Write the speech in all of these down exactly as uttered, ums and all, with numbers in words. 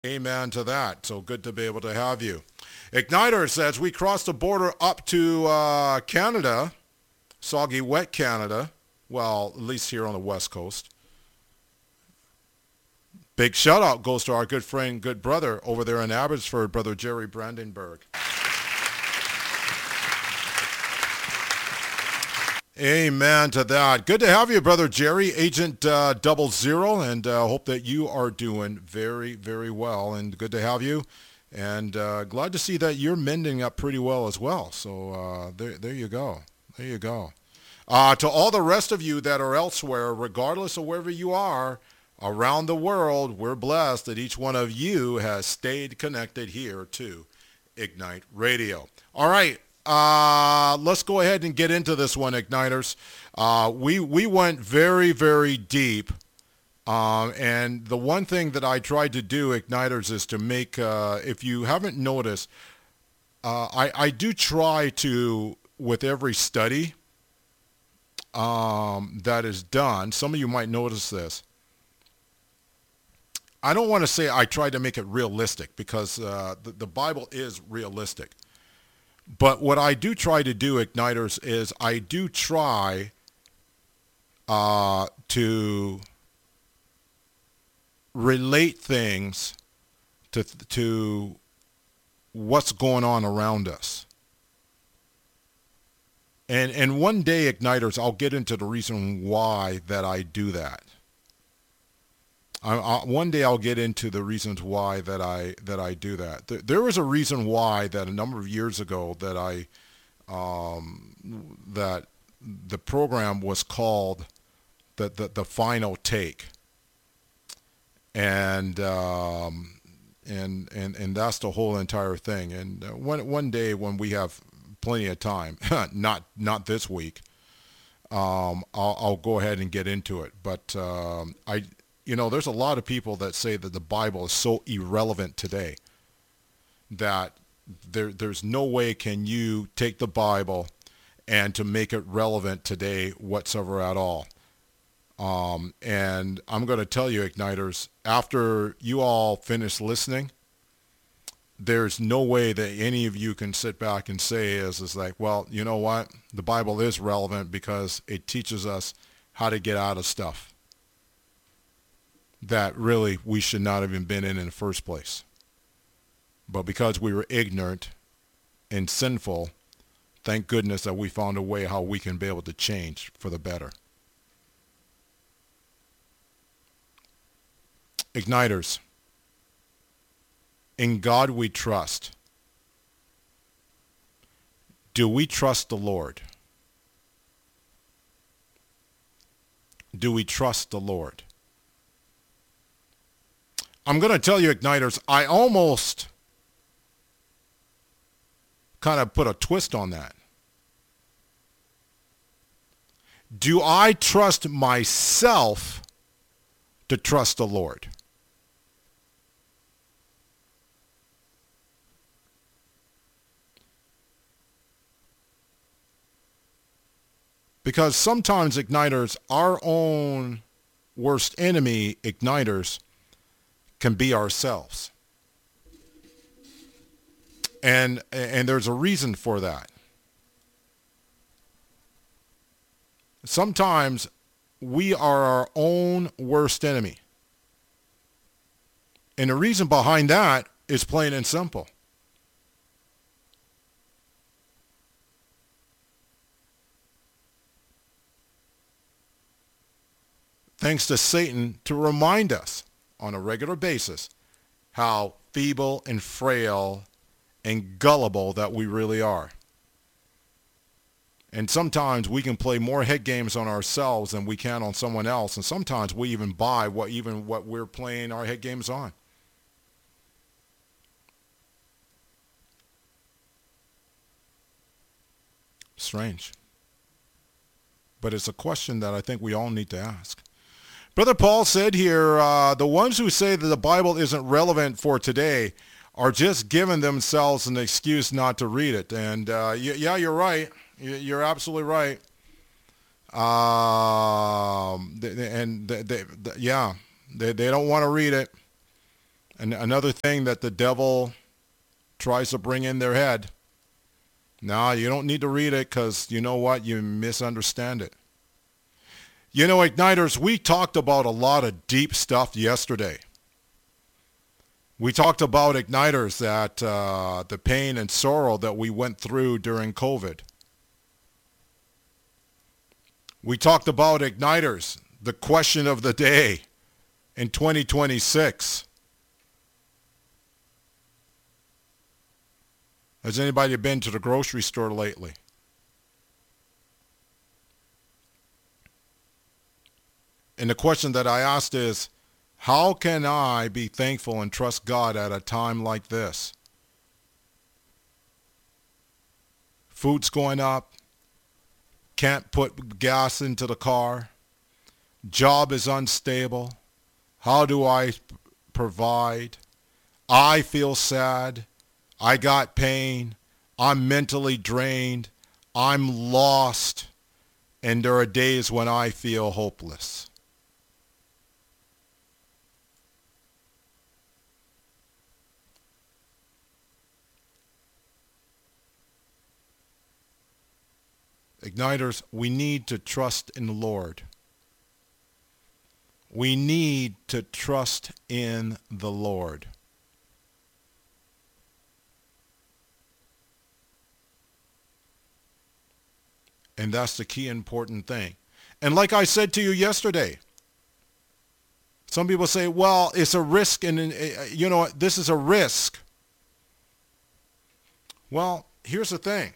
Amen to that. So good to be able to have you. Igniter says we crossed the border up to uh, Canada, soggy wet Canada. Well, at least here on the West Coast. Big shout out goes to our good friend, good brother over there in Abbotsford, Brother Jerry Brandenburg. Amen to that. Good to have you, Brother Jerry, Agent uh, Double Zero, and uh, hope that you are doing very, very well. And good to have you. And uh, glad to see that you're mending up pretty well as well. So uh, there, there you go. There you go. Uh, to all the rest of you that are elsewhere, regardless of wherever you are around the world, we're blessed that each one of you has stayed connected here to Ignite Radio. All right. Uh, let's go ahead and get into this one, Igniters. Uh, we, we went very, very deep. Um, and the one thing that I tried to do, Igniters, is to make, uh, if you haven't noticed, uh, I, I do try to, with every study um, that is done, some of you might notice this. I don't want to say I try to make it realistic because uh, the, the Bible is realistic. But what I do try to do, Igniters, is I do try uh, to relate things to to what's going on around us. And and one day, Igniters, I'll get into the reason why that I do that. I, I, one day I'll get into the reasons why that I that I do that. There, there was a reason why that a number of years ago that I um, that the program was called the the, the Final Take, and um, and and and that's the whole entire thing. And uh, one one day when we have plenty of time, not not this week, um, I'll, I'll go ahead and get into it. But um, I. You know, there's a lot of people that say that the Bible is so irrelevant today that there, there's no way can you take the Bible and to make it relevant today whatsoever at all. Um, and I'm going to tell you, Igniters, after you all finish listening, there's no way that any of you can sit back and say is, is like, well, you know what? The Bible is relevant because it teaches us how to get out of stuff that really we should not have even been in in the first place. But because we were ignorant and sinful, thank goodness that we found a way how we can be able to change for the better. Igniters, in God we trust. Do we trust the Lord? Do we trust the Lord? I'm going to tell you, Igniters, I almost kind of put a twist on that. Do I trust myself to trust the Lord? Because sometimes, Igniters, our own worst enemy, Igniters, can be ourselves. And and there's a reason for that. Sometimes we are our own worst enemy. And the reason behind that is plain and simple. Thanks to Satan to remind us on a regular basis how feeble and frail and gullible that we really are. And sometimes we can play more head games on ourselves than we can on someone else, and sometimes we even buy what even what we're playing our head games on. Strange. But it's a question that I think we all need to ask. Brother Paul said here, uh, the ones who say that the Bible isn't relevant for today are just giving themselves an excuse not to read it. And uh, y- yeah, you're right. You're absolutely right. Um, they, and they, they, they, yeah, they, they don't want to read it. And another thing that the devil tries to bring in their head. No, you don't need to read it because you know what? You misunderstand it. You know, Igniters, we talked about a lot of deep stuff yesterday. We talked about, Igniters, that uh, the pain and sorrow that we went through during COVID. We talked about, Igniters, the question of the day in twenty twenty-six. Has anybody been to the grocery store lately? And the question that I asked is, how can I be thankful and trust God at a time like this? Food's going up. Can't put gas into the car. Job is unstable. How do I provide? I feel sad. I got pain. I'm mentally drained. I'm lost. And there are days when I feel hopeless. Igniters, we need to trust in the Lord. We need to trust in the Lord. And that's the key important thing. And like I said to you yesterday, some people say, well, it's a risk, and you know, this is a risk. Well, here's the thing.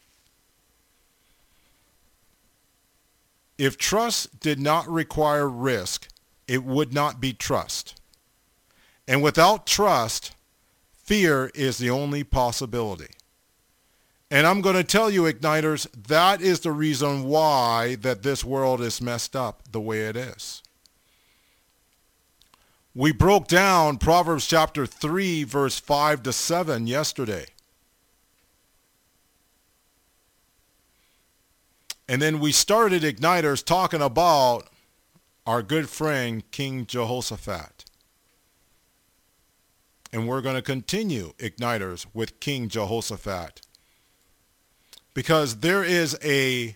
If trust did not require risk, it would not be trust. And without trust, fear is the only possibility. And I'm going to tell you, Igniters, that is the reason why that this world is messed up the way it is. We broke down Proverbs chapter three, verse five to seven yesterday. And then we started, Igniters, talking about our good friend, King Jehoshaphat. And we're going to continue, Igniters, with King Jehoshaphat. Because there is a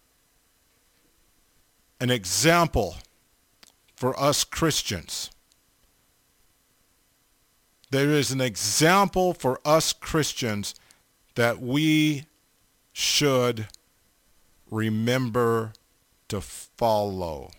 an example for us Christians. There is an example for us Christians that we should remember to follow.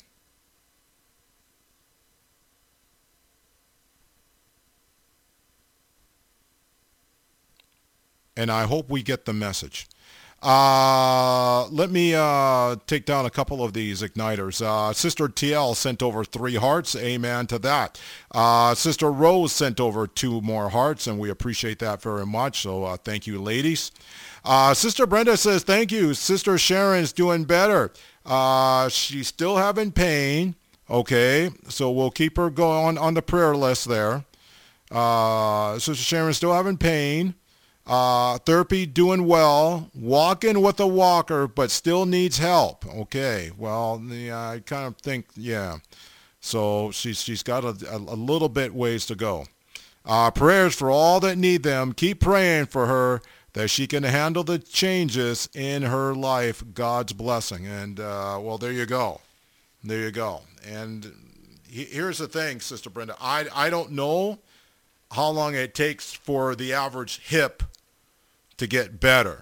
And I hope we get the message. Uh, let me uh, take down a couple of these Igniters. Uh, Sister T L sent over three hearts. Amen to that. Uh, Sister Rose sent over two more hearts, and we appreciate that very much. So uh, thank you, ladies. Uh, Sister Brenda says, thank you. Sister Sharon's doing better. Uh, she's still having pain. Okay, so we'll keep her going on the prayer list there. Uh, Sister Sharon's still having pain. Uh, therapy doing well, walking with a walker, but still needs help. Okay, well, yeah, I kind of think, yeah. So she's she's got a, a, a little bit ways to go. Uh, prayers for all that need them. Keep praying for her that she can handle the changes in her life. God's blessing. And, uh, well, there you go. There you go. And he, here's the thing, Sister Brenda. I, I don't know how long it takes for the average hip to get better.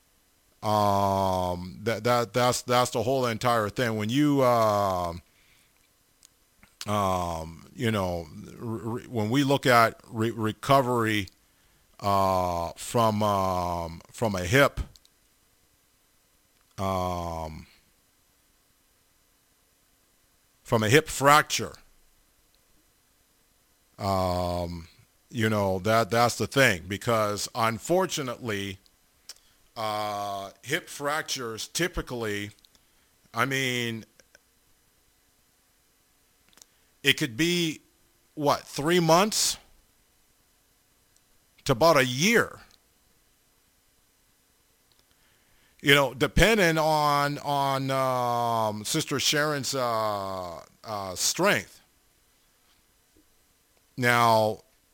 Um, that that that's that's the whole entire thing. When you uh, um, you know, re- when we look at re- recovery uh, from um, from a hip, um, from a hip fracture, um, you know, that that's the thing, because unfortunately, uh, hip fractures typically, I mean, it could be, what, three months to about a year. You know, depending on, on um, Sister Sharon's uh, uh, strength. Now,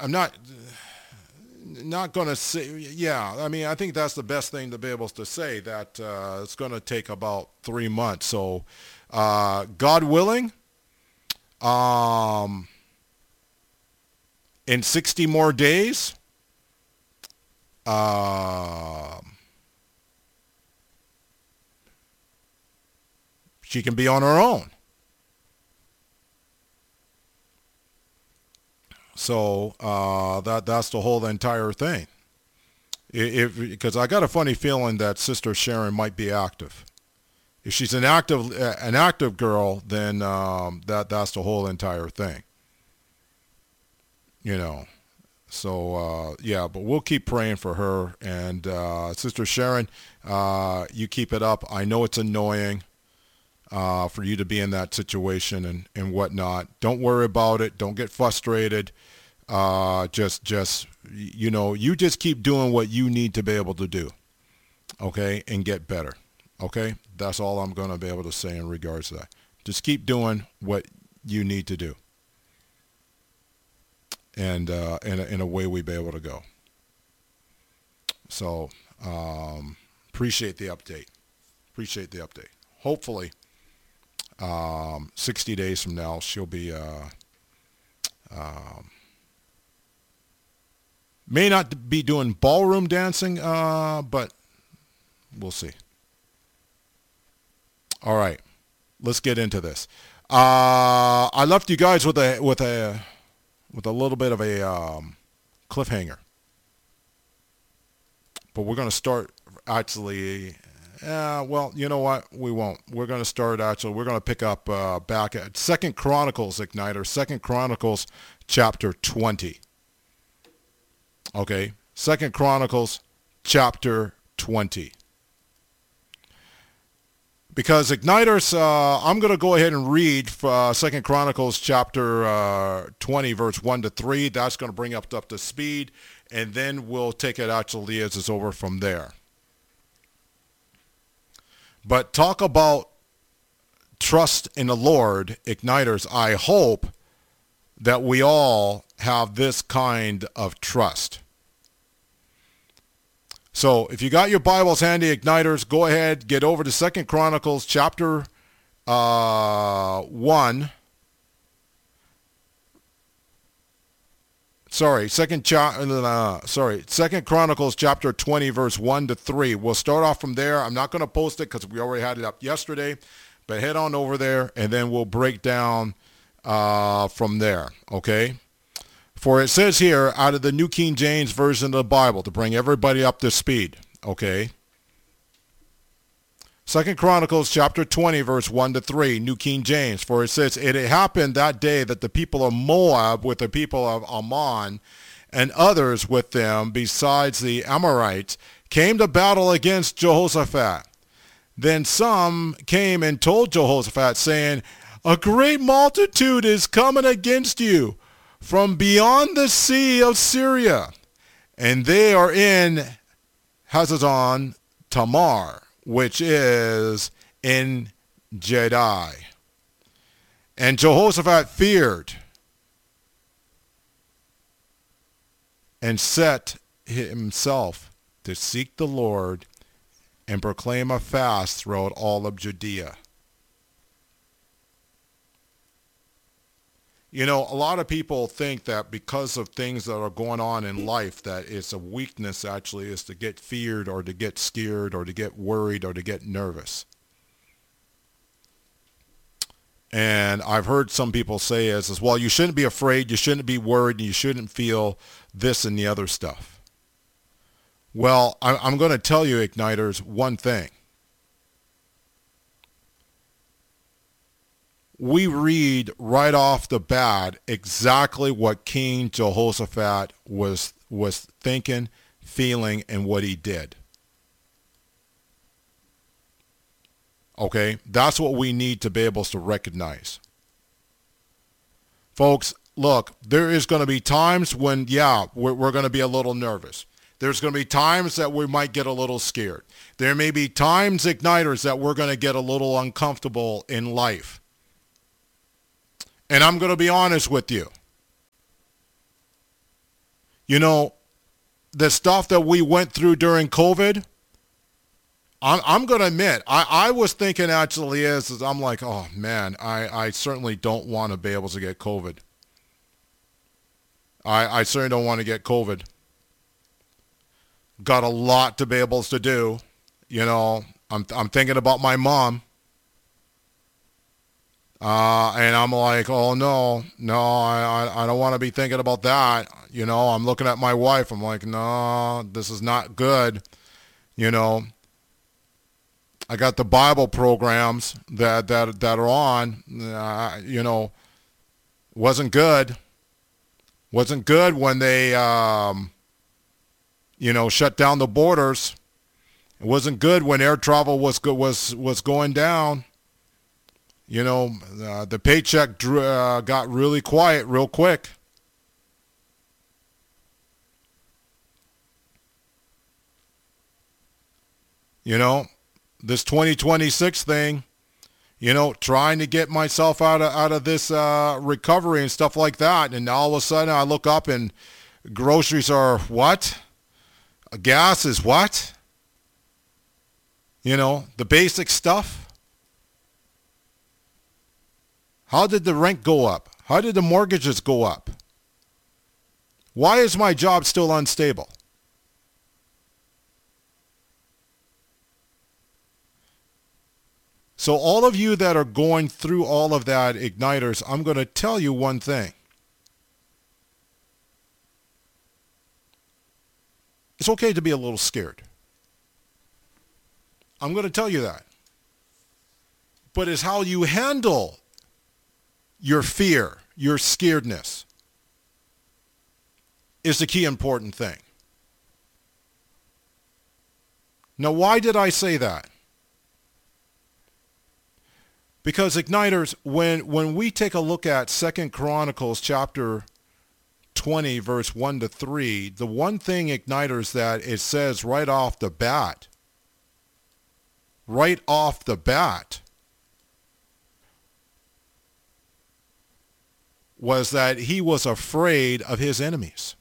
I'm not not going to say, yeah, I mean, I think that's the best thing to be able to say, that uh, it's going to take about three months. So uh, God willing, um, in sixty more days, uh, she can be on her own. So uh, that that's the whole entire thing. If because I got a funny feeling that Sister Sharon might be active. If she's an active an active girl, then um, that that's the whole entire thing. You know. So uh, yeah, but we'll keep praying for her, and uh, Sister Sharon, uh, you keep it up. I know it's annoying uh, for you to be in that situation and and whatnot. Don't worry about it. Don't get frustrated. Uh, just, just, you know, you just keep doing what you need to be able to do, okay, and get better, okay? That's all I'm going to be able to say in regards to that. Just keep doing what you need to do, and uh, in, a, in a way we be able to go. So, um, appreciate the update. Appreciate the update. Hopefully, um, sixty days from now, she'll be, uh, um, may not be doing ballroom dancing, uh, but we'll see. All right, let's get into this. Uh, I left you guys with a with a with a little bit of a um, cliffhanger, but we're going to start actually. Uh, well, you know what? We won't. We're going to start actually. We're going to pick up uh, back at Second Chronicles, Igniter. Second Chronicles, chapter twenty. Okay, Second Chronicles chapter twenty. Because Igniters, uh, I'm going to go ahead and read uh, Second Chronicles chapter uh, twenty, verse one to three. That's going to bring up up to speed, and then we'll take it actually as it's over from there. But talk about trust in the Lord, Igniters. I hope that we all have this kind of trust. So if you got your Bibles handy, Igniters, go ahead, get over to Second Chronicles chapter uh, one. Sorry, second cha- uh, sorry, Second Chronicles chapter twenty, verse one to three. We'll start off from there. I'm not going to post it because we already had it up yesterday, but head on over there, and then we'll break down uh, from there, okay? For it says here, out of the New King James Version of the Bible, to bring everybody up to speed, okay? Second Chronicles chapter twenty, verse one to three, New King James. For it says, it happened that day that the people of Moab with the people of Ammon and others with them, besides the Amorites, came to battle against Jehoshaphat. Then some came and told Jehoshaphat, saying, a great multitude is coming against you from beyond the sea of Syria, and they are in Hazazon Tamar, which is in Jedai. And Jehoshaphat feared and set himself to seek the Lord and proclaim a fast throughout all of Judea. You know, a lot of people think that because of things that are going on in life, that it's a weakness actually is to get feared or to get scared or to get worried or to get nervous. And I've heard some people say as, as well, you shouldn't be afraid, you shouldn't be worried, and you shouldn't feel this and the other stuff. Well, I'm going to tell you, Igniters, one thing. We read right off the bat exactly what King Jehoshaphat was was thinking, feeling, and what he did. Okay, that's what we need to be able to recognize. Folks, look, there is going to be times when, yeah, we're, we're going to be a little nervous. There's going to be times that we might get a little scared. There may be times, Igniters, that we're going to get a little uncomfortable in life. And I'm going to be honest with you. You know, the stuff that we went through during COVID, I'm, I'm going to admit, I, I was thinking actually is, is I'm like, oh man, I, I certainly don't want to be able to get COVID. I, I certainly don't want to get COVID. Got a lot to be able to do. You know, I'm, I'm thinking about my mom. Uh, and I'm like, oh no, no, I, I, I don't want to be thinking about that. You know, I'm looking at my wife. I'm like, no, this is not good. You know, I got the Bible programs that, that, that are on, uh, you know, wasn't good. Wasn't good when they, um, you know, shut down the borders. It wasn't good when air travel was, go- was, was going down. You know, uh, the paycheck drew, uh, got really quiet real quick. You know, this twenty twenty-six thing, you know, trying to get myself out of out of this uh, recovery and stuff like that. And all of a sudden I look up and groceries are what? Gas is what? You know, the basic stuff. How did the rent go up? How did the mortgages go up? Why is my job still unstable? So all of you that are going through all of that, Igniters, I'm going to tell you one thing. It's okay to be a little scared. I'm going to tell you that. But it's how you handle your fear, your scaredness, is the key important thing. Now, why did I say that? Because Igniters, when, when we take a look at Second Chronicles chapter twenty, verse one to three, the one thing, Igniters, that it says right off the bat, right off the bat, was that he was afraid of his enemies.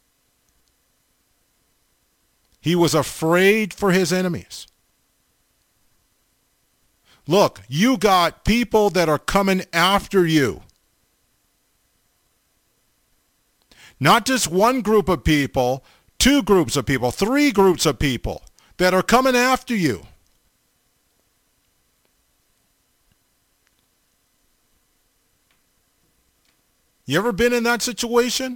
He was afraid for his enemies. Look, you got people that are coming after you. Not just one group of people, two groups of people, three groups of people that are coming after you. You ever been in that situation?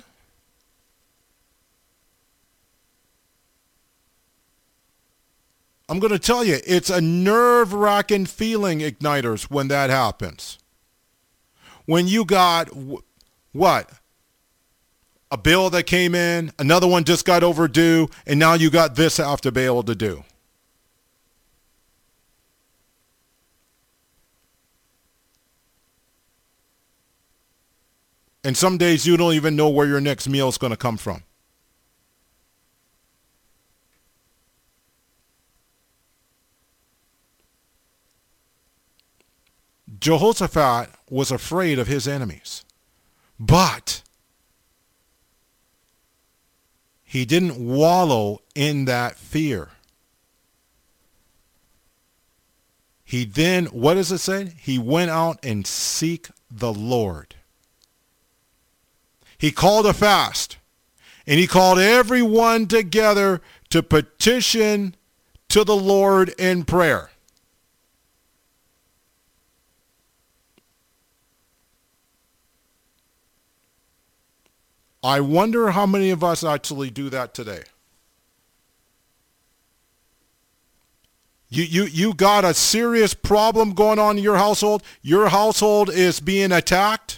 I'm going to tell you, it's a nerve-wracking feeling, Igniters, when that happens. When you got, what? A bill that came in, another one just got overdue, and now you got this to have to be able to do. And some days you don't even know where your next meal is going to come from. Jehoshaphat was afraid of his enemies, but he didn't wallow in that fear. He then, what does it say? He went out and seek the Lord. He called a fast, and he called everyone together to petition to the Lord in prayer. I wonder how many of us actually do that today. You, you, you got a serious problem going on in your household. Your household is being attacked.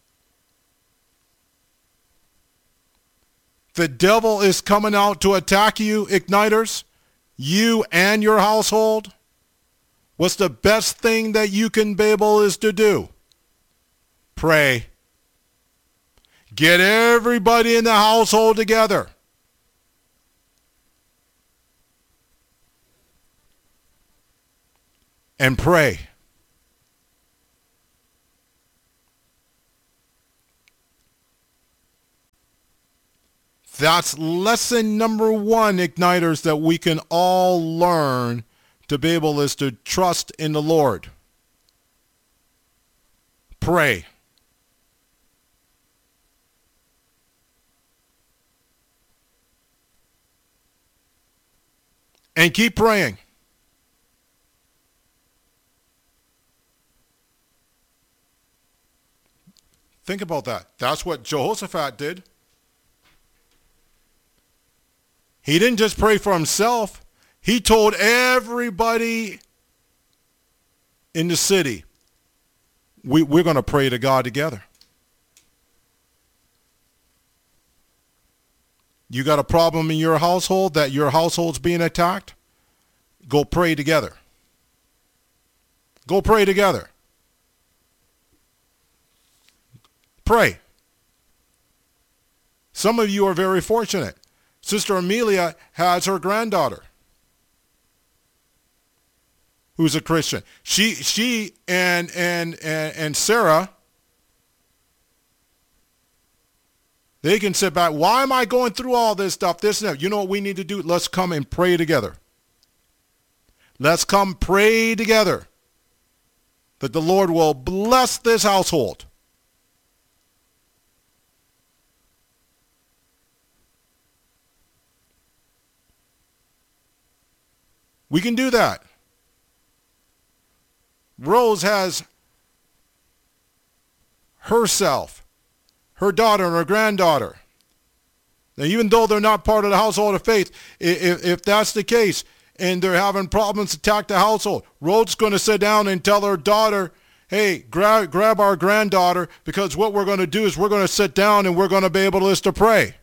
The devil is coming out to attack you, Igniters, you and your household. What's the best thing that you can be able is to do? Pray. Get everybody in the household together. And pray. That's lesson number one, Igniters, that we can all learn to be able is to trust in the Lord. Pray. And keep praying. Think about that. That's what Jehoshaphat did. He didn't just pray for himself. He told everybody in the city, we, we're going to pray to God together. You got a problem in your household that your household's being attacked? Go pray together. Go pray together. Pray. Some of you are very fortunate. Sister Amelia has her granddaughter who's a Christian. She she and and and, and Sarah, they can sit back. Why am I going through all this stuff? This and that. You know what we need to do? Let's come and pray together. Let's come pray together that the Lord will bless this household. We can do that. Rose has herself, her daughter and her granddaughter. Now, even though they're not part of the household of faith, if, if that's the case and they're having problems attack the household, Rose's going to sit down and tell her daughter, hey, grab, grab our granddaughter, because what we're going to do is we're going to sit down and we're going to be able to just to pray.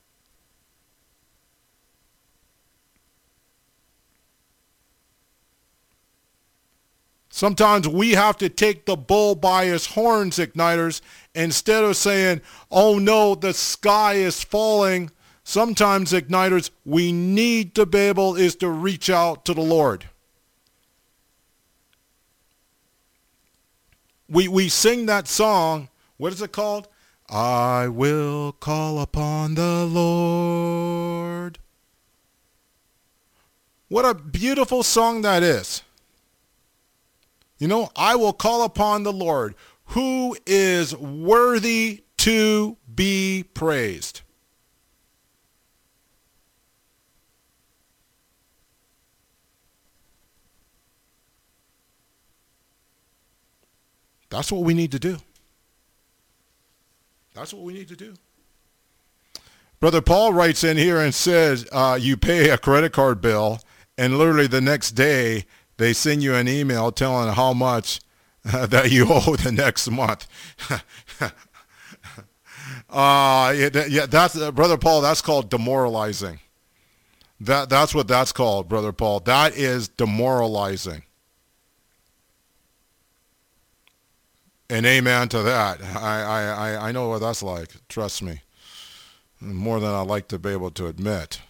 Sometimes we have to take the bull by his horns, Igniters, instead of saying, oh no, the sky is falling. Sometimes, Igniters, we need to be able is to reach out to the Lord. We, we sing that song, what is it called? I will call upon the Lord. What a beautiful song that is. You know, I will call upon the Lord, who is worthy to be praised. That's what we need to do. That's what we need to do. Brother Paul writes in here and says, uh, you pay a credit card bill, and literally the next day, they send you an email telling how much uh, that you owe the next month. uh, it, yeah, that's uh, Brother Paul. That's called demoralizing. That that's what that's called, Brother Paul. That is demoralizing. And amen to that. I I I know what that's like. Trust me, more than I like to be able to admit.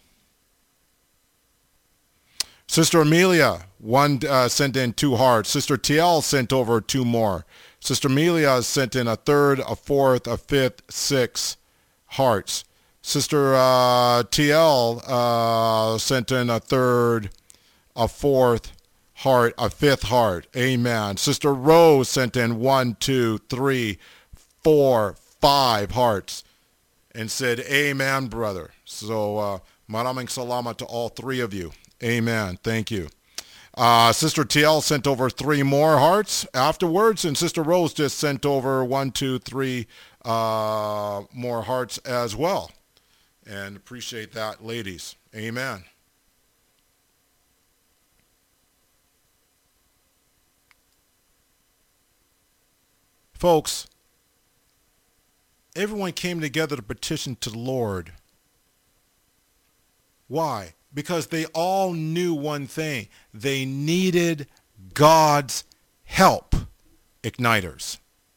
Sister Amelia, one uh, sent in two hearts. Sister T L sent over two more. Sister Amelia sent in a third, a fourth, a fifth, six hearts. Sister uh, T L uh, sent in a third, a fourth heart, a fifth heart. Amen. Sister Rose sent in one, two, three, four, five hearts and said, amen, brother. So uh, maraming salamat to all three of you. Amen. Thank you. Uh, Sister T L sent over three more hearts afterwards, and Sister Rose just sent over one, two, three uh, more hearts as well. And appreciate that, ladies. Amen. Folks, everyone came together to petition to the Lord. Why? Because they all knew one thing. They needed God's help, Igniters.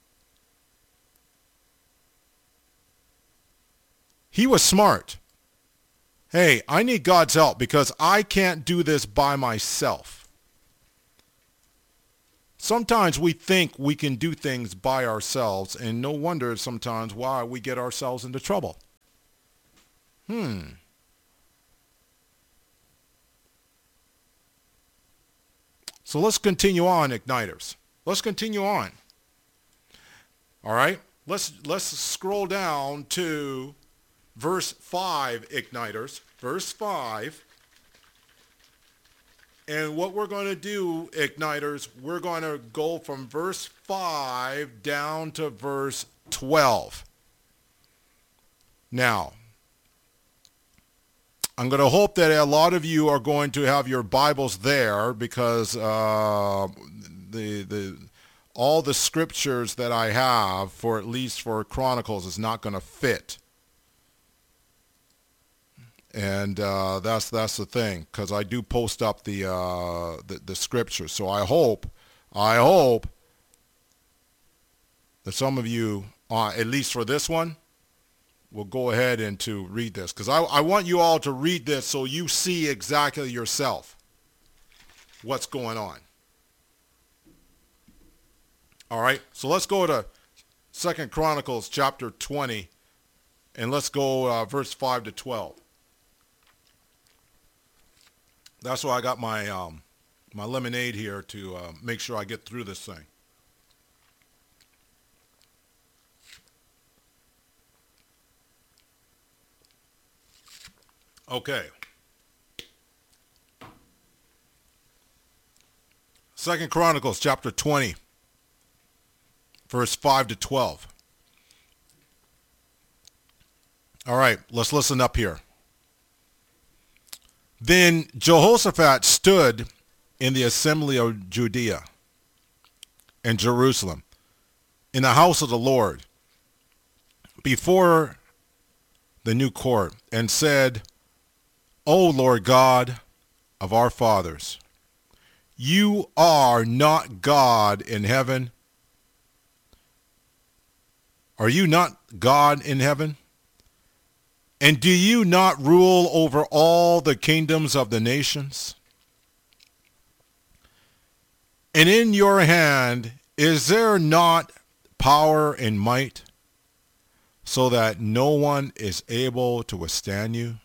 He was smart. Hey, I need God's help because I can't do this by myself. Sometimes we think we can do things by ourselves, and no wonder sometimes why we get ourselves into trouble. Hmm. So let's continue on, igniters. Let's continue on. All right. Let's let's scroll down to verse five, igniters. Verse five. And what we're going to do, igniters, we're going to go from verse five down to verse twelve. Now, I'm going to hope that a lot of you are going to have your Bibles there, because uh, the the all the scriptures that I have for at least for Chronicles is not going to fit. And uh, that's that's the thing, because I do post up the, uh, the the scriptures. So I hope, I hope that some of you, uh, at least for this one, will go ahead and to read this, because I, I want you all to read this so you see exactly yourself what's going on. All right, so let's go to Second Chronicles chapter twenty, and let's go uh, verse five to twelve. That's why I got my um, my lemonade here to uh, make sure I get through this thing. Okay. Second Chronicles chapter twenty, verse five to twelve. All right, let's listen up here. Then Jehoshaphat stood in the assembly of Judea and Jerusalem, in the house of the Lord, before the new court, and said, O Lord God of our fathers, you are not God in heaven. Are you not God in heaven? And do you not rule over all the kingdoms of the nations? And in your hand is there not power and might, so that no one is able to withstand you?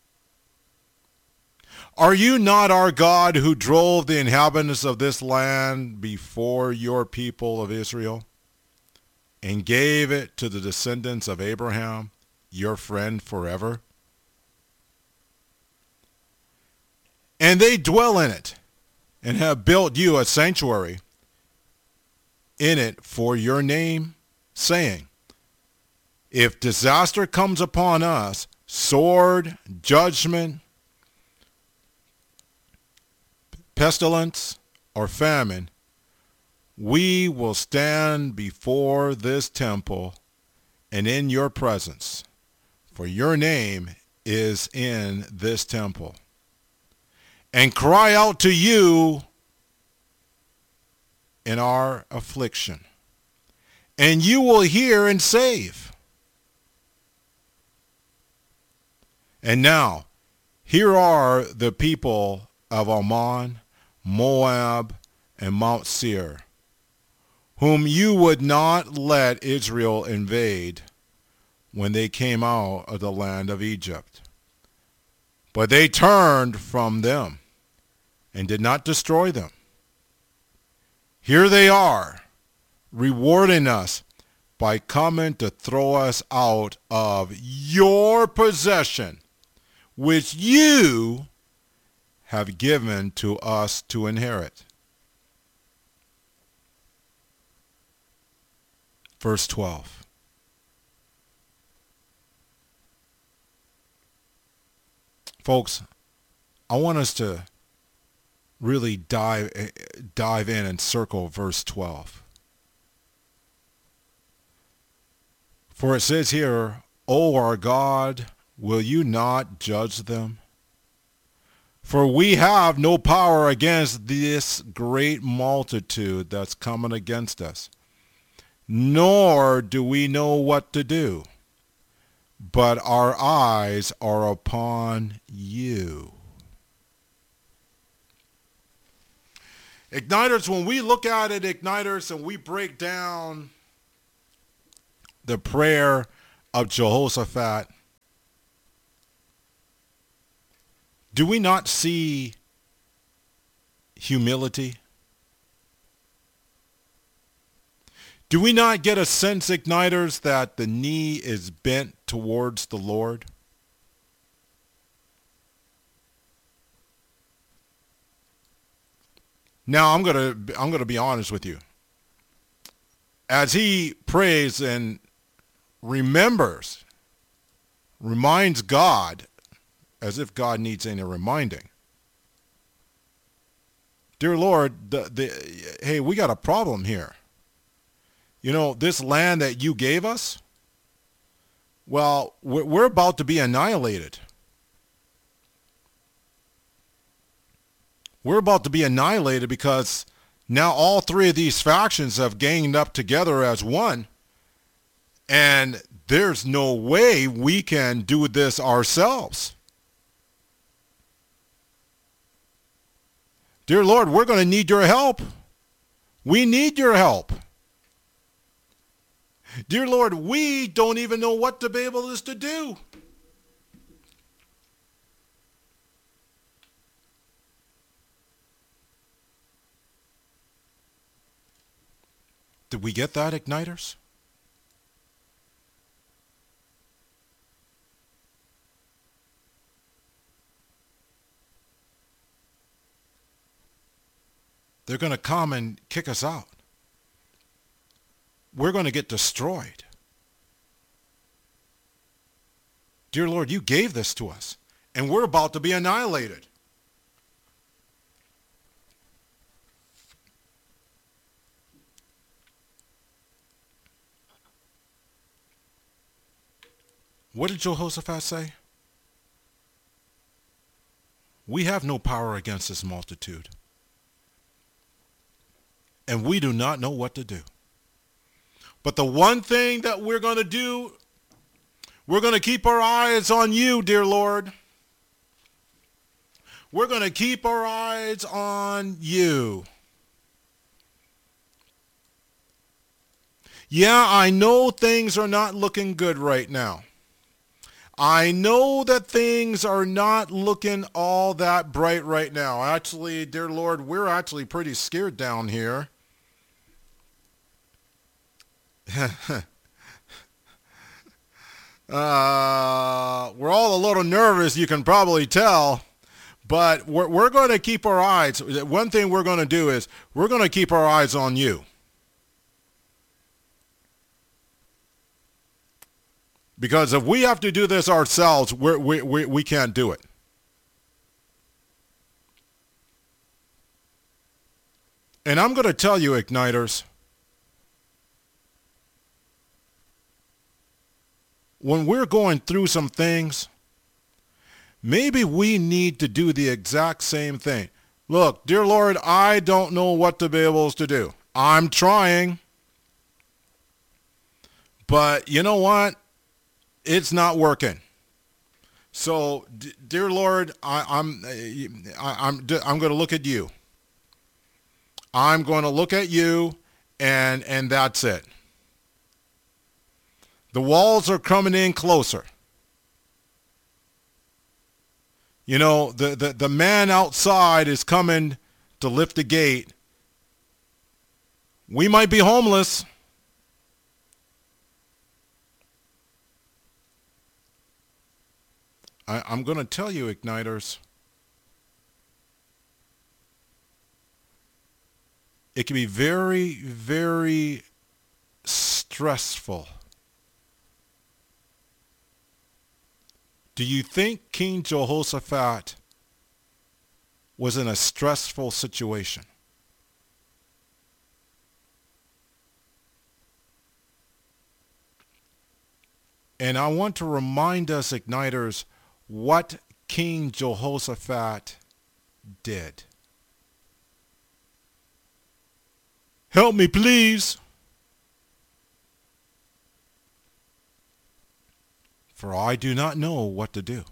Are you not our God, who drove the inhabitants of this land before your people of Israel, and gave it to the descendants of Abraham, your friend forever? And they dwell in it, and have built you a sanctuary in it for your name, saying, if disaster comes upon us, sword, judgment, pestilence, or famine, we will stand before this temple and in your presence, for your name is in this temple, and cry out to you in our affliction, and you will hear and save. And now, here are the people of Ammon, Moab, and Mount Seir, whom you would not let Israel invade when they came out of the land of Egypt. But they turned from them and did not destroy them. Here they are, rewarding us by coming to throw us out of your possession, which you have given to us to inherit. Verse twelve. Folks, I want us to really dive dive in and circle verse twelve. For it says here, O our God, will you not judge them? For we have no power against this great multitude that's coming against us, nor do we know what to do, but our eyes are upon you. Igniters, when we look at it, Igniters, and we break down the prayer of Jehoshaphat, Do we not see humility? Do we not get a sense, igniters, that the knee is bent towards the Lord? Now I'm gonna I'm gonna be honest with you. As he prays and remembers, reminds God, as if God needs any reminding. Dear Lord, the, the, hey, we got a problem here. You know, this land that you gave us, well, we're, we're about to be annihilated. We're about to be annihilated because now all three of these factions have ganged up together as one, and there's no way we can do this ourselves. Dear Lord, we're going to need your help. We need your help. Dear Lord, we don't even know what to be able to do. Did we get that, igniters? They're going to come and kick us out. We're going to get destroyed. Dear Lord, you gave this to us, and we're about to be annihilated. What did Jehoshaphat say? We have no power against this multitude, and we do not know what to do. But the one thing that we're going to do, we're going to keep our eyes on you, dear Lord. We're going to keep our eyes on you. Yeah, I know things are not looking good right now. I know that things are not looking all that bright right now. Actually, dear Lord, we're actually pretty scared down here. uh, we're all a little nervous, you can probably tell, but we're, we're going to keep our eyes. One thing we're going to do is we're going to keep our eyes on you. Because if we have to do this ourselves, we're, we, we, we can't do it. And I'm going to tell you, igniters, when we're going through some things, maybe we need to do the exact same thing. Look, dear Lord, I don't know what to be able to do. I'm trying. But you know what? It's not working. So, d- dear Lord, I, I'm, I, I'm, I'm going to look at you. I'm going to look at you, and and that's it. The walls are coming in closer. You know, the, the, the man outside is coming to lift the gate. We might be homeless. I, I'm going to tell you, igniters, it can be very, very stressful. Do you think King Jehoshaphat was in a stressful situation? And I want to remind us, igniters, what King Jehoshaphat did. Help me, please. For I do not know what to do.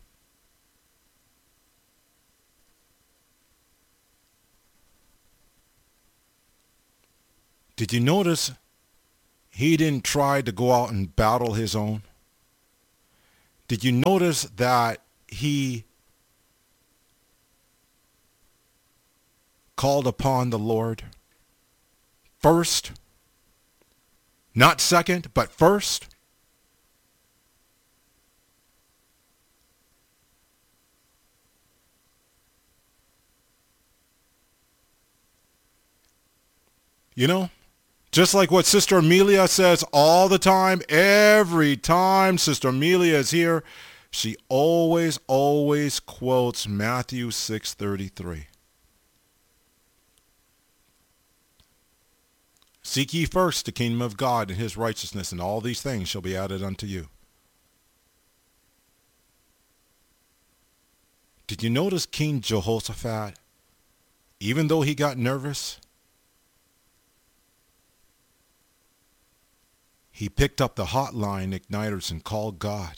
Did you notice he didn't try to go out and battle his own? Did you notice that he called upon the Lord first? Not second, but first? You know, just like what Sister Amelia says all the time, every time Sister Amelia is here, she always, always quotes Matthew six thirty-three. Seek ye first the kingdom of God and his righteousness, and all these things shall be added unto you. Did you notice King Jehoshaphat, even though he got nervous, he picked up the hotline igniters and called God.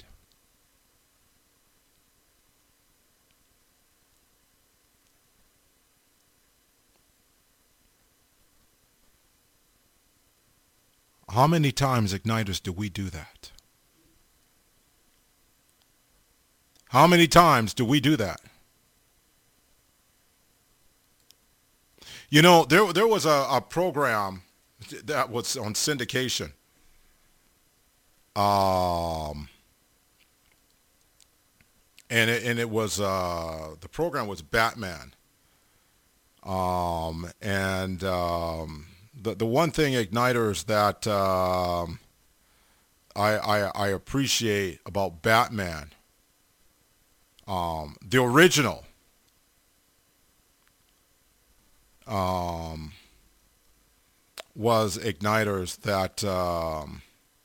How many times, igniters, do we do that? How many times do we do that? You know, there there was a, a program that was on syndication. Um, and it, and it was, uh, the program was Batman. Um, and, um, the, the one thing, igniters, that, um, I, I, I appreciate about Batman, um, the original, um, was, igniters, that, um,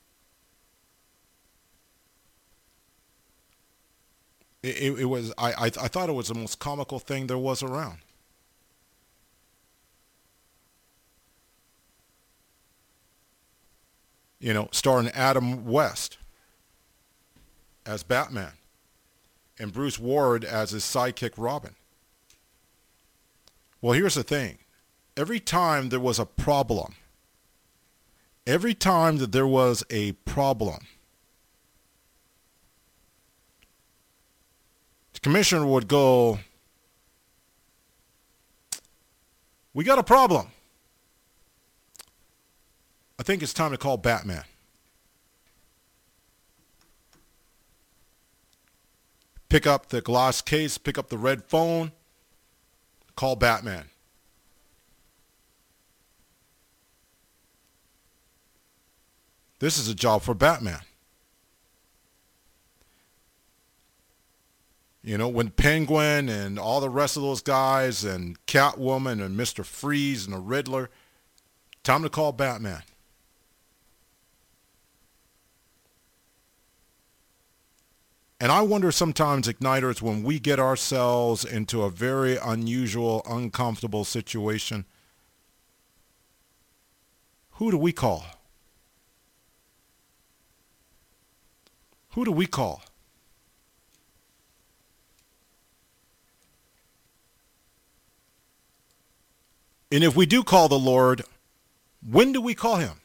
It, it was I, I I thought it was the most comical thing there was around. You know, starring Adam West as Batman and Bruce Ward as his sidekick Robin. Well, here's the thing. Every time there was a problem, every time that there was a problem, commissioner would go, we got a problem. I think it's time to call Batman. Pick up the glass case, pick up the red phone, call Batman. This is a job for Batman. You know, when Penguin and all the rest of those guys and Catwoman and Mister Freeze and the Riddler, time to call Batman. And I wonder sometimes, igniters, when we get ourselves into a very unusual, uncomfortable situation, who do we call? Who do we call? And if we do call the Lord, when do we call him?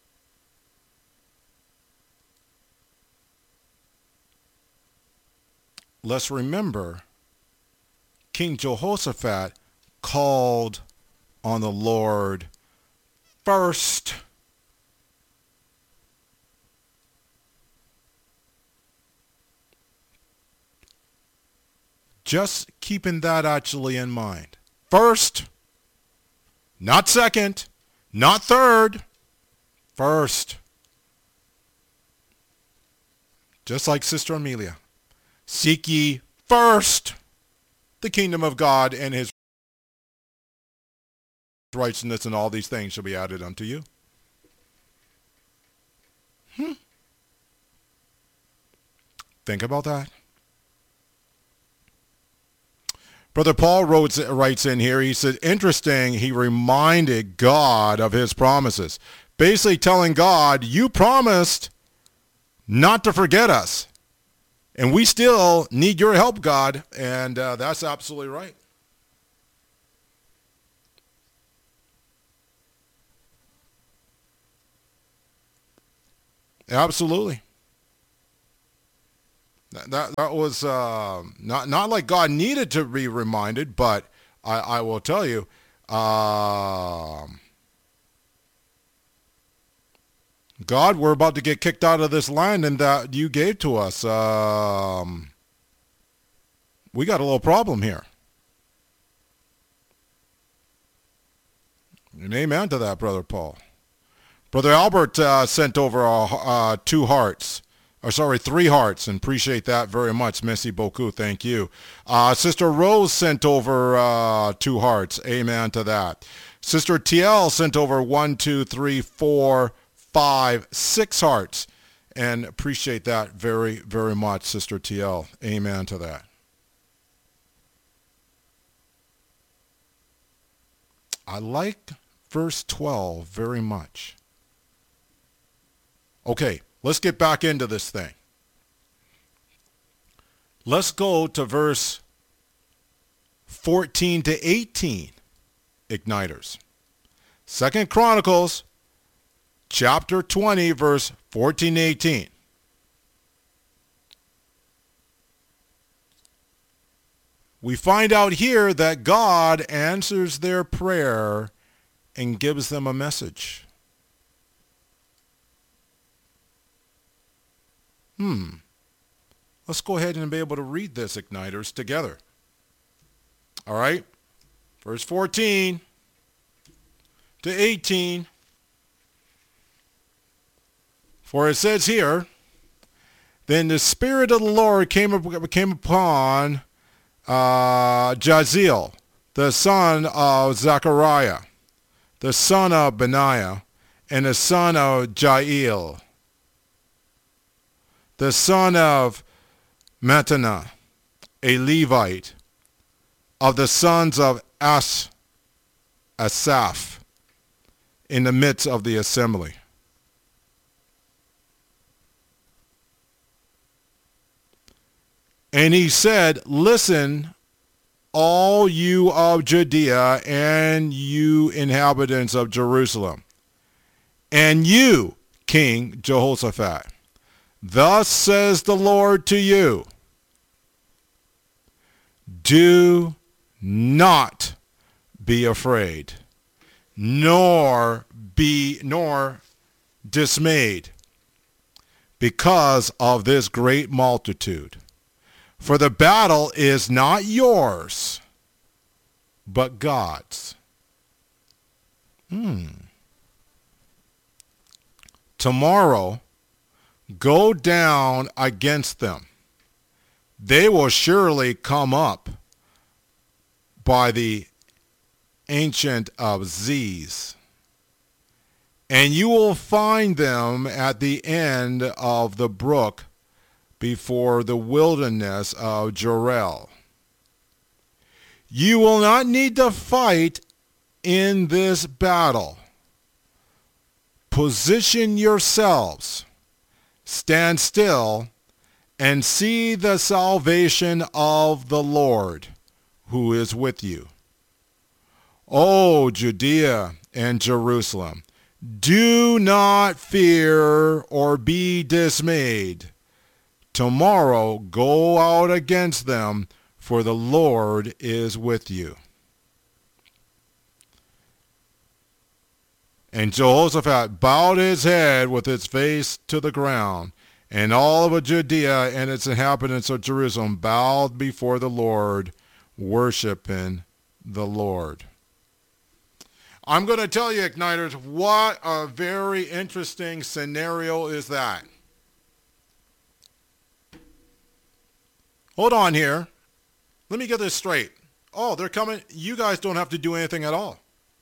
Let's remember, King Jehoshaphat called on the Lord first. Just keeping that actually in mind. First. Not second, not third, first. Just like Sister Amelia. Seek ye first the kingdom of God and his righteousness, and all these things shall be added unto you. Hmm. Think about that. Brother Paul wrote, writes in here, he said, interesting, he reminded God of his promises. Basically telling God, you promised not to forget us. And we still need your help, God. And uh, that's absolutely right. Absolutely. That that was uh, not not like God needed to be reminded, but I, I will tell you, Um, God, we're about to get kicked out of this land and that you gave to us. Um, we got a little problem here. And amen to that, Brother Paul. Brother Albert uh, sent over uh, uh, two hearts. Or sorry, three hearts, and appreciate that very much. Merci beaucoup, thank you. Uh, Sister Rose sent over uh, two hearts. Amen to that. Sister T L sent over one, two, three, four, five, six hearts. And appreciate that very, very much, Sister T L. Amen to that. I like verse twelve very much. Okay, let's get back into this thing. Let's go to verse fourteen to eighteen, Igniters. Second Chronicles, chapter twenty, verse fourteen to eighteen. We find out here that God answers their prayer and gives them a message. Hmm. Let's go ahead and be able to read this, Igniters, together. All right. Verse fourteen to eighteen. For it says here, then the Spirit of the Lord came, came upon uh, Jaziel, the son of Zechariah, the son of Benaiah, and the son of Jael, the son of Mattaniah, a Levite, of the sons of As, Asaph, in the midst of the assembly. And he said, listen, all you of Judea and you inhabitants of Jerusalem, and you, King Jehoshaphat, thus says the Lord to you, do not be afraid, nor be nor dismayed, because of this great multitude. For the battle is not yours, but God's. Hmm. Tomorrow, go down against them. They will surely come up by the ancient of Ziz, and you will find them at the end of the brook before the wilderness of Jorel. You will not need to fight in this battle. Position yourselves, stand still, and see the salvation of the Lord who is with you. O Judea and Jerusalem, do not fear or be dismayed. Tomorrow go out against them, for the Lord is with you. And Jehoshaphat bowed his head with his face to the ground, and all of Judea and its inhabitants of Jerusalem bowed before the Lord, worshiping the Lord. I'm going to tell you, Igniters, what a very interesting scenario is that. Hold on here. Let me get this straight. Oh, they're coming. You guys don't have to do anything at all.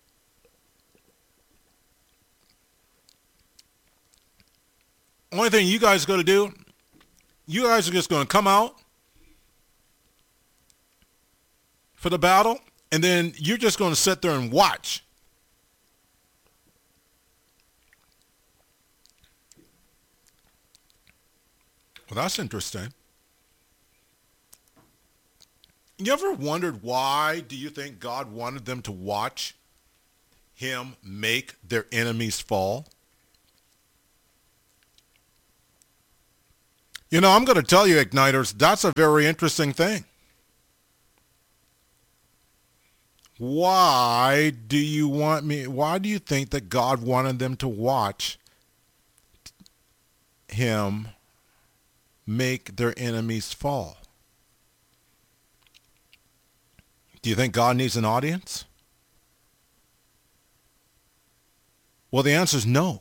Only thing you guys got to do, you guys are just going to come out for the battle, and then you're just going to sit there and watch. Well, that's interesting. You ever wondered why do you think God wanted them to watch him make their enemies fall? You know, I'm going to tell you, Igniters, that's a very interesting thing. Why do you want me, why do you think that God wanted them to watch him make their enemies fall? Do you think God needs an audience? Well, the answer is no.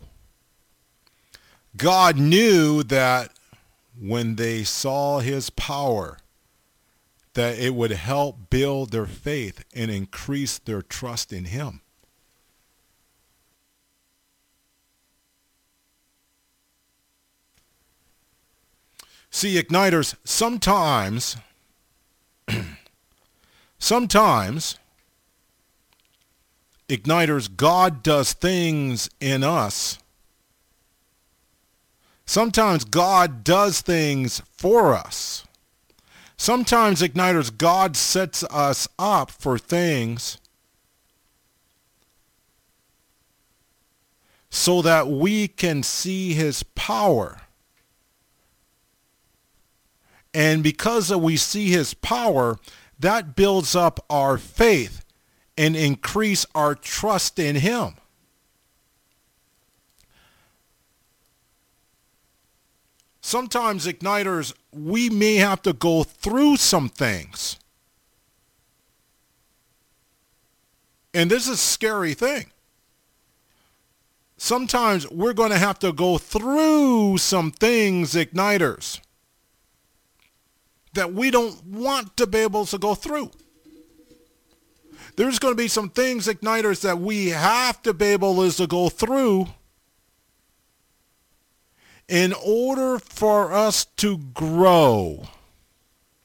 God knew that when they saw his power, that it would help build their faith and increase their trust in him. See, Igniters, sometimes, sometimes, Igniters, God does things in us. Sometimes God does things for us. Sometimes, Igniters, God sets us up for things so that we can see his power. And because we see his power, that builds up our faith and increase our trust in him. Sometimes, Igniters, we may have to go through some things. And this is a scary thing. Sometimes we're going to have to go through some things, Igniters, that we don't want to be able to go through. There's going to be some things, Igniters, that we have to be able to go through in order for us to grow.